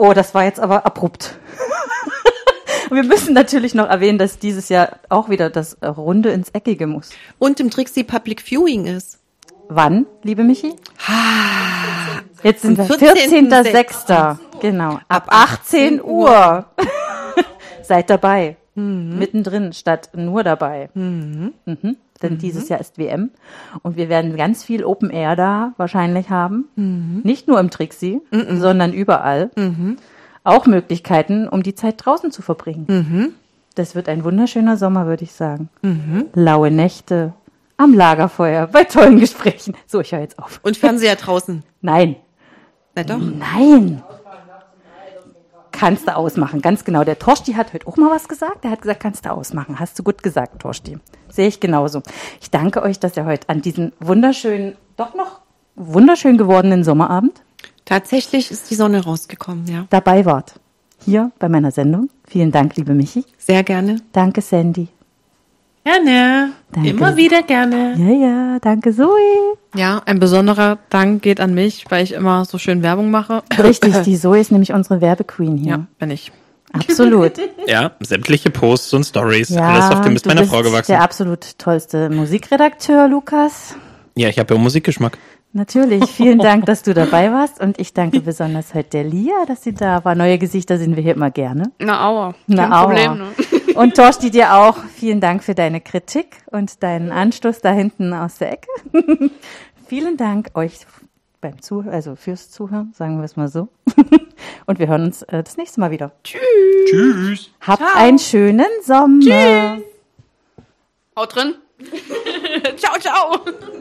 Oh, das war jetzt aber abrupt. Wir müssen natürlich noch erwähnen, dass dieses Jahr auch wieder das Runde ins Eckige muss. Und im Trixie Public Viewing ist. Wann, liebe Michi? Jetzt sind wir 14.06. Genau, ab 18 Uhr. Seid dabei. Mittendrin, statt nur dabei. Denn dieses Jahr ist WM. Und wir werden ganz viel Open Air da wahrscheinlich haben. Nicht nur im Trixie, sondern überall. Auch Möglichkeiten, um die Zeit draußen zu verbringen. Das wird ein wunderschöner Sommer, würde ich sagen. Laue Nächte am Lagerfeuer, bei tollen Gesprächen. So, ich höre jetzt auf. Und Fernseher draußen? Nein. Na doch. Nein. Kannst du ausmachen, ganz genau. Der Torsti hat heute auch mal was gesagt. Der hat gesagt, kannst du ausmachen. Hast du gut gesagt, Torsti. Sehe ich genauso. Ich danke euch, dass ihr heute an diesen wunderschönen, doch noch wunderschön gewordenen Sommerabend Tatsächlich ist die Sonne rausgekommen, ja. dabei wart. Hier bei meiner Sendung. Vielen Dank, liebe Michi. Sehr gerne. Danke, Sandy. Gerne. Danke. Immer wieder gerne. Ja, danke, Zoe. Ja, ein besonderer Dank geht an mich, weil ich immer so schön Werbung mache. Richtig, die Zoe ist nämlich unsere Werbequeen hier. Ja, bin ich. Absolut. Ja, sämtliche Posts und Stories. Ja, alles auf dem ist du meiner bist Frau gewachsen. der absolut tollste Musikredakteur, Lukas. Ja, ich habe ja auch Musikgeschmack. Natürlich, vielen Dank, dass du dabei warst und ich danke besonders heute der Lia, dass sie da war. Neue Gesichter sehen wir hier immer gerne. Na, aua. Na, Kein aua. Problem, ne? Und Torsti, dir auch vielen Dank für deine Kritik und deinen Anstoß da hinten aus der Ecke. Vielen Dank euch fürs Zuhören, sagen wir es mal so. Und wir hören uns das nächste Mal wieder. Tschüss. Habt einen schönen Sommer. Haut drin. Ciao, ciao.